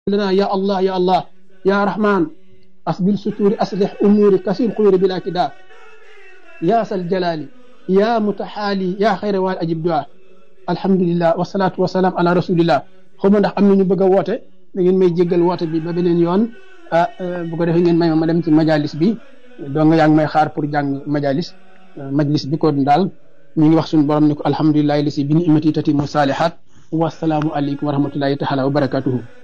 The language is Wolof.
لنا يا الله يا الله يا رحمن أسبل ستور أصلح أموري كسير خير بلا كدا يا ذا الجلال يا متحالي يا خير وال أجب دعاء الحمد لله والصلاة والسلام على رسول الله خم ndax am ñu bëgg wote da ngeen may jéggal wote bi ba beneen yoon bu ko defee ngeen may ma dem ci majalis bi do nga yang may xaar pour jàng majlis bi ko daal ñu ngi wax suñu borom ni ko alhamdulillahi li si bi ni imati tati mu salihat wa assalamu alaykum wa rahmatullahi ta'ala wa barakatuhu